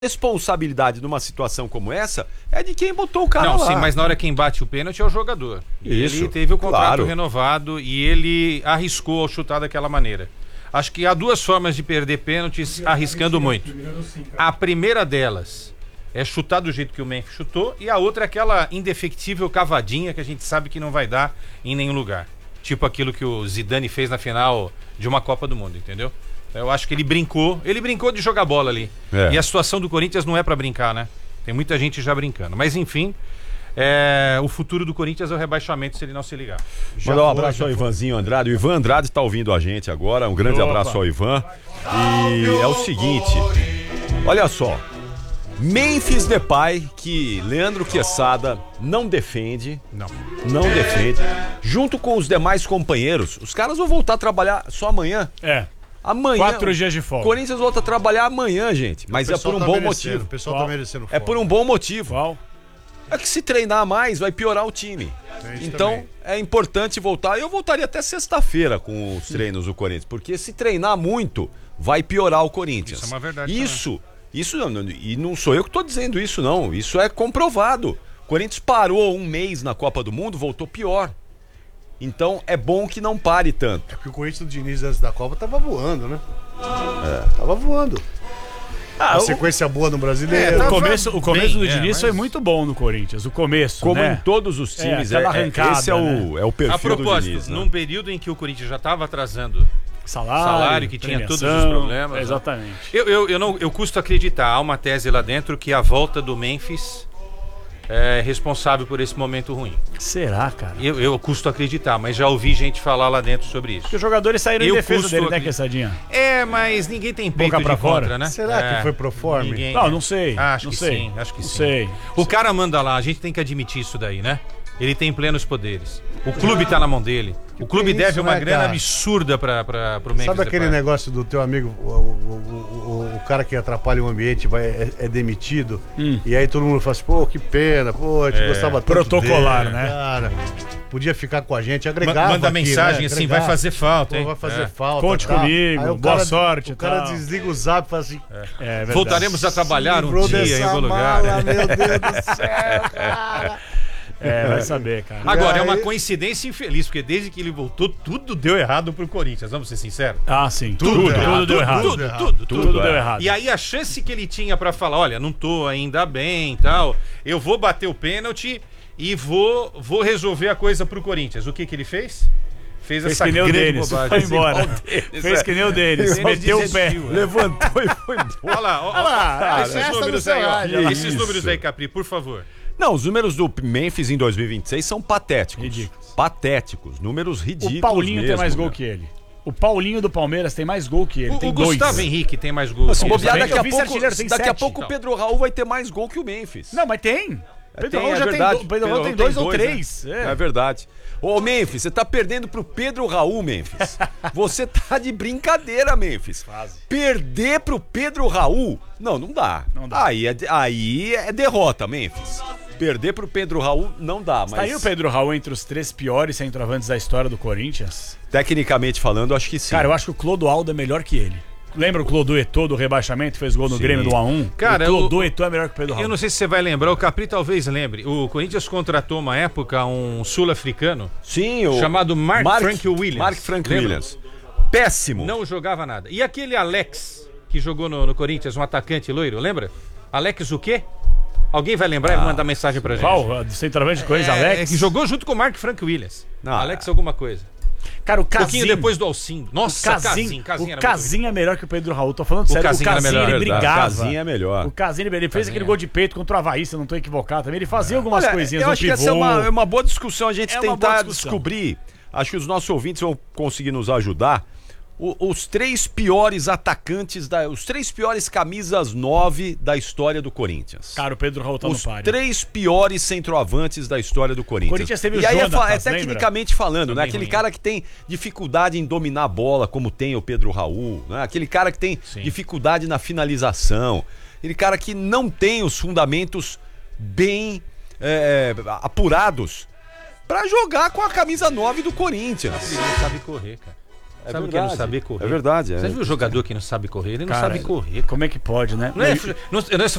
responsabilidade numa situação como essa é de quem botou o cara lá. Não, sim, mas na hora quem bate o pênalti é o jogador. Isso, ele teve o contrato claro. renovado e ele arriscou ao chutar daquela maneira. Acho que há duas formas de perder pênaltis arriscando muito. A primeira delas é chutar do jeito que o Memphis chutou e a outra é aquela indefectível cavadinha que a gente sabe que não vai dar em nenhum lugar. Tipo aquilo que o Zidane fez na final de uma Copa do Mundo, entendeu? Eu acho que ele brincou de jogar bola ali. E a situação do Corinthians não é pra brincar, né? Tem muita gente já brincando. Mas enfim, o futuro do Corinthians é o rebaixamento se ele não se ligar. Mandar um abraço ao Ivanzinho Andrade. O Ivan Andrade está ouvindo a gente agora. Um grande abraço ao Ivan. E é o seguinte, olha só. Memphis Depay, que Leandro Quesada não defende. Não defende. Junto com os demais companheiros. Os caras vão voltar a trabalhar só amanhã. Amanhã. 4 dias de folga. Corinthians volta a trabalhar amanhã, gente. Mas é por um bom motivo. O pessoal tá merecendo folga. É por um bom motivo. Qual? É que se treinar mais vai piorar o time. Então também é importante voltar. Eu voltaria até sexta-feira com os treinos do Corinthians. Porque se treinar muito, vai piorar o Corinthians. Isso é uma verdade. Isso não, e não sou eu que estou dizendo isso, não. Isso é comprovado. O Corinthians parou um mês na Copa do Mundo, voltou pior. Então é bom que não pare tanto. É porque o Corinthians do Diniz antes da Copa tava voando, né? Tava voando. A sequência boa no Brasileiro. O começo do Diniz foi muito bom no Corinthians. O começo, como né? em todos os times, arrancada, esse é o perfil a propósito, do Diniz. Num período em que o Corinthians já estava atrasando salário, que tinha todos os problemas. Exatamente. Eu custo acreditar, há uma tese lá dentro que a volta do Memphis é responsável por esse momento ruim. Será, cara? Eu custo acreditar, mas já ouvi gente falar lá dentro sobre isso. Porque os jogadores saíram em defesa dele, né, Quessadinha? Mas ninguém tem peito Boca pra de fora, contra, né? Será que foi pro forma? Não sei. Acho que sim. O cara manda lá, a gente tem que admitir isso daí, né? Ele tem plenos poderes. O clube tá na mão dele. O clube deve uma grana absurda pro Memphis. Sabe aquele negócio do teu amigo, o cara que atrapalha o ambiente é demitido? E aí todo mundo fala assim, pô, que pena, pô, a gente gostava tanto protocolar, dele, né? Cara, podia ficar com a gente, agregava Manda aqui, mensagem né? assim, vai fazer falta, hein? Pô, vai fazer falta. Conte comigo, aí boa sorte. O cara desliga o zap e fala assim, voltaremos a trabalhar um dia em algum lugar. Meu Deus do céu, cara. Vai saber, cara. Agora, é uma coincidência infeliz, porque desde que ele voltou, tudo deu errado pro Corinthians, vamos ser sinceros? Sim. Tudo deu errado. Tudo deu errado. E aí a chance que ele tinha pra falar, olha, não tô ainda bem e tal, eu vou bater o pênalti e vou resolver a coisa pro Corinthians. O que ele fez? Fez essa grande bobagem. Foi embora. Fez que nem o Denis. Meteu o pé. Levantou e foi embora. Olha lá. Esses números aí, ó. Esses Isso. números aí, Capri, por favor. Não, os números do Memphis em 2026 são patéticos. Ridículos. Patéticos. Números ridículos. O Paulinho mesmo, tem mais gol que ele. O Paulinho do Palmeiras tem mais gol que ele. O Gustavo Henrique tem mais gols. Se bobear, daqui a daqui a pouco o Pedro Raul vai ter mais gol que o Memphis. Não, mas tem. Pedro Raul já verdade. tem. Pedro Raul tem 2 ou 3. É verdade. Ô, Memphis, você tá perdendo pro Pedro Raul, Memphis. Você tá de brincadeira, Memphis. Perder pro Pedro Raul? Não dá. Aí é derrota, Memphis. Perder pro Pedro Raul não dá, mas... Tá aí o Pedro Raul entre os 3 piores centroavantes da história do Corinthians? Tecnicamente falando, acho que sim. Cara, eu acho que o Clodoaldo é melhor que ele. Lembra o Clodoaldo do rebaixamento? Fez gol no Grêmio do 1x1? Cara, o Clodoaldo é melhor que o Pedro Raul. Eu não sei se você vai lembrar, o Capri talvez lembre. O Corinthians contratou uma época um sul-africano chamado Mark Frank Williams. Mark Frank Williams. Péssimo. Não jogava nada. E aquele Alex, que jogou no Corinthians, um atacante loiro, lembra? Alex o quê? Alguém vai lembrar e mandar mensagem pra gente? Qual? Do centroavante de Corinthians, Alex? Que jogou junto com o Mark Frank Williams. Alex alguma coisa. Cara, o Casim... pouquinho depois do Alcindo. Nossa, o Casim é melhor que o Pedro Raul. Tô falando sério. O Casim ele brigava. O Casim é melhor. O Casim ele fez aquele gol de peito contra o Avaí, se eu não tô equivocado também. Ele fazia algumas coisinhas no pivô. Eu acho que essa é uma boa discussão a gente tentar descobrir. Acho que os nossos ouvintes vão conseguir nos ajudar. Os 3 piores atacantes, os 3 piores camisas 9 da história do Corinthians. Cara, o Pedro Raul tá no páreo. Os 3 piores centroavantes da história do Corinthians. O Corinthians teve o Jonatas, tecnicamente falando, né? Aquele cara que tem dificuldade em dominar a bola, como tem o Pedro Raul, né? Aquele cara que tem dificuldade na finalização, aquele cara que não tem os fundamentos bem apurados pra jogar com a camisa 9 do Corinthians. Ele não sabe correr, cara. Sabe o que é não saber correr? É verdade. Você viu o jogador que não sabe correr? Ele não Cara, sabe correr. Como é que pode, né? Não é